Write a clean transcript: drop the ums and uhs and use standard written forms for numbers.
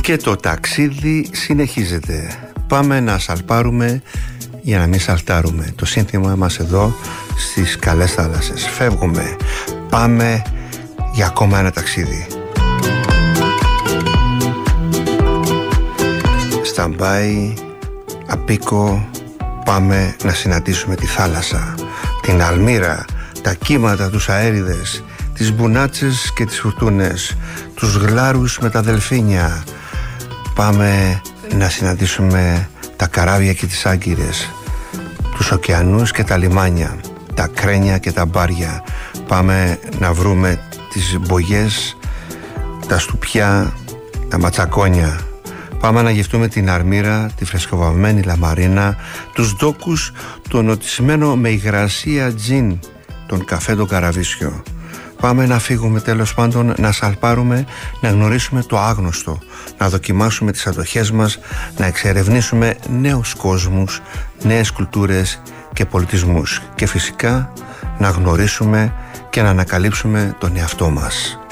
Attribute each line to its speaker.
Speaker 1: Και το ταξίδι συνεχίζεται. Πάμε να σαλπάρουμε για να μην σαλτάρουμε. Το σύνθημα μας εδώ στις καλές θάλασσες. Φεύγουμε. Πάμε για ακόμα ένα ταξίδι. Σταμπάι, Απίκο, πάμε να συναντήσουμε τη θάλασσα, την αλμύρα, τα κύματα, τους αέριδες, τις μπουνάτσες και τις φουρτούνες, τους γλάρους με τα δελφίνια. Πάμε να συναντήσουμε τα καράβια και τις άγκυρες, τους ωκεανούς και τα λιμάνια, τα κρένια και τα μπάρια. Πάμε να βρούμε τις μπογιές, τα στουπιά, τα ματσακόνια. Πάμε να γευτούμε την αρμύρα, τη φρεσκοβαμμένη λαμαρίνα, τους ντόκους, το νοτισμένο με υγρασία τζιν, τον καφέ τον καραβίσιο. Πάμε να φύγουμε, τέλος πάντων, να σαλπάρουμε, να γνωρίσουμε το άγνωστο, να δοκιμάσουμε τις αντοχές μας, να εξερευνήσουμε νέους κόσμους, νέες κουλτούρες και πολιτισμούς και φυσικά να γνωρίσουμε και να ανακαλύψουμε τον εαυτό μας.